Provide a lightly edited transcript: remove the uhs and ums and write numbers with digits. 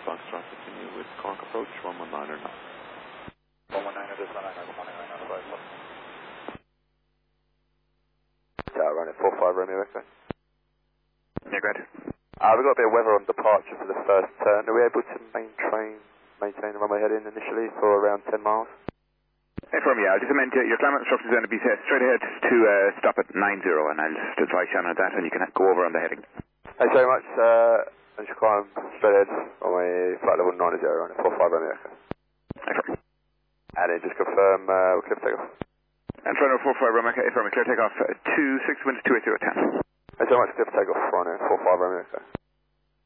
Foxtrot, continue with Cork approach, 119 or not. 119 this 119, Run at 45 Romeo Echo. Yeah, great. We've got a bit of weather on departure for the first turn. Are we able to maintain the runway heading initially for around 10 miles? Affirm, yeah, I'll just amend your climate instructions going to be set straight ahead to stop at 90, and I'll just advise Shannon of that, and you can go over on the heading. Thanks very much. I should climb straight ahead on my flight level 90 on at 45 Romeo Echo. Affirm. And then just confirm we're clear for takeoff. And Toronto 45 Romeo Echo, affirm, clear takeoff 26 winds 280 at 10. Thanks very much, clear for takeoff on 45 Romeo Echo.